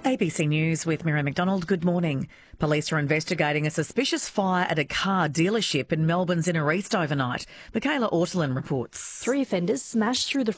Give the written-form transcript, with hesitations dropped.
ABC News with Miriam McDonald. Good morning. Police are investigating a suspicious fire at a car dealership in Melbourne's Inner East overnight. Michaela Ortolin reports. 3 offenders smashed through the